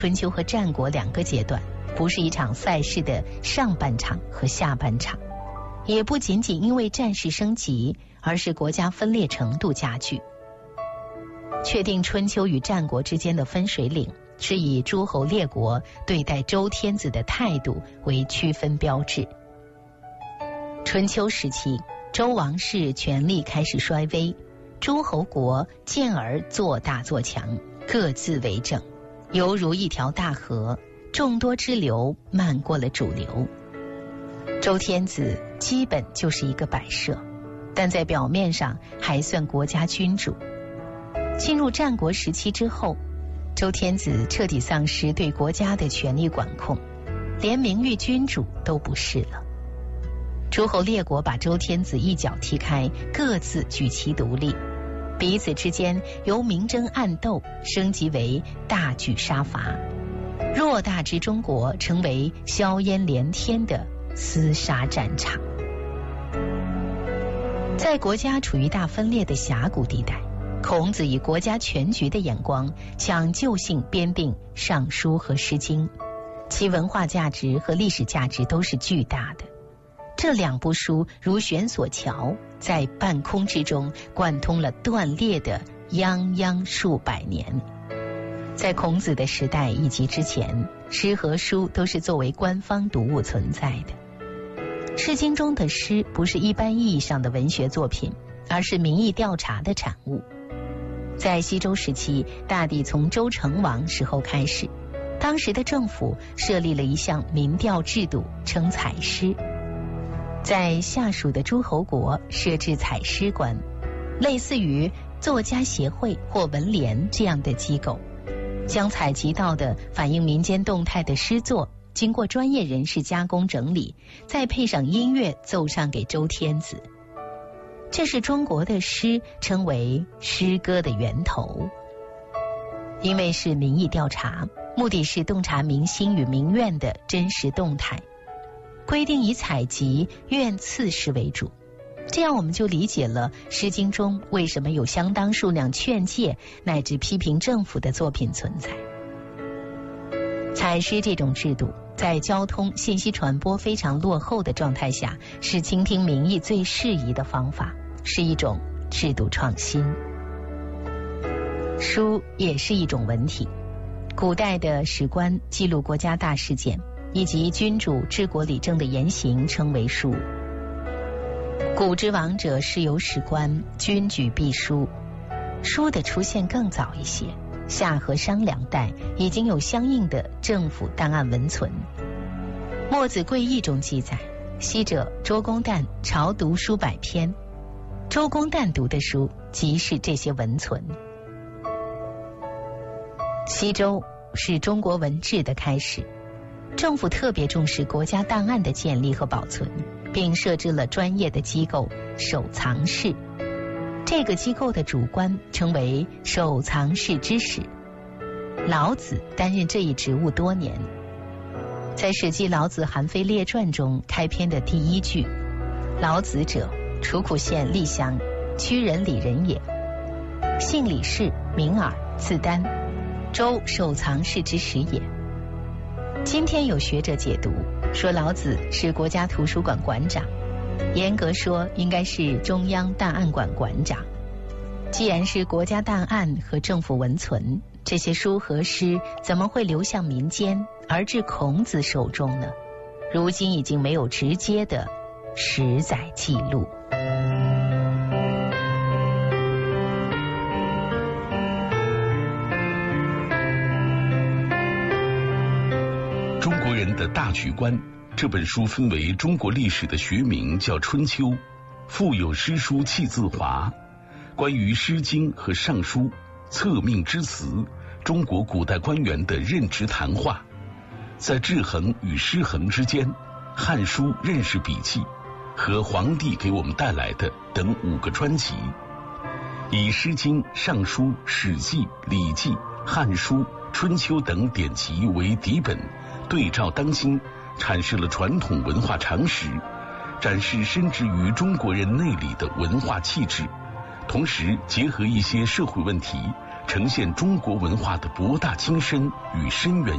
春秋和战国两个阶段，不是一场赛事的上半场和下半场，也不仅仅因为战事升级，而是国家分裂程度加剧。确定春秋与战国之间的分水岭，是以诸侯列国对待周天子的态度为区分标志。春秋时期，周王室权力开始衰微，诸侯国渐而做大做强，各自为政，犹如一条大河，众多支流漫过了主流。周天子基本就是一个摆设，但在表面上还算国家君主。进入战国时期之后，周天子彻底丧失对国家的权力管控，连名誉君主都不是了。诸侯列国把周天子一脚踢开，各自举旗独立，彼此之间由明争暗斗升级为大举杀伐，偌大之中国成为硝烟连天的厮杀战场。在国家处于大分裂的峡谷地带，孔子以国家全局的眼光抢救性编定《尚书》和《诗经》，其文化价值和历史价值都是巨大的。这两部书如悬索桥，在半空之中贯通了断裂的泱泱数百年。在孔子的时代以及之前，诗和书都是作为官方读物存在的。诗经中的诗不是一般意义上的文学作品，而是民意调查的产物。在西周时期，大抵从周成王时候开始，当时的政府设立了一项民调制度，称采诗。在下属的诸侯国设置采诗官，类似于作家协会或文联这样的机构，将采集到的反映民间动态的诗作经过专业人士加工整理，再配上音乐奏上给周天子。这是中国的诗称为诗歌的源头。因为是民意调查，目的是洞察民心与民怨的真实动态，规定以采集怨刺诗为主，这样我们就理解了《诗经》中为什么有相当数量劝诫乃至批评政府的作品存在。采诗这种制度在交通信息传播非常落后的状态下，是倾听民意最适宜的方法，是一种制度创新。书也是一种文体，古代的史官记录国家大事件以及君主治国理政的言行称为书。古之王者是有史官，君举必书。书的出现更早一些，夏和商两代已经有相应的政府档案文存。墨子贵义中记载，昔者周公旦朝读书100篇，周公旦读的书即是这些文存。西周是中国文治的开始，政府特别重视国家档案的建立和保存，并设置了专业的机构守藏室。这个机构的主官称为守藏室之史，老子担任这一职务多年。在《史记·老子韩非列传》中开篇的第一句，老子者，楚苦县厉乡，曲人里人也，姓李氏，名耳，字丹，周守藏室之始也。今天有学者解读说，老子是国家图书馆馆长，严格说应该是中央档案馆馆长。既然是国家档案和政府文存，这些书和诗怎么会流向民间而至孔子手中呢？如今已经没有直接的实载记录。 中国人的大局观这本书分为中国历史的学名叫《春秋》，附有诗书气自华，关于《诗经》和《尚书》策命之词，中国古代官员的任职谈话，在制衡与失衡之间，《汉书》认识笔记和皇帝给我们带来的等5个专辑，以《诗经》《尚书》《史记》《礼记》《汉书》《春秋》等典籍为底本，对照当今，阐释了传统文化常识，展示深植于中国人内里的文化气质，同时结合一些社会问题， 呈现中国文化的博大精深与深远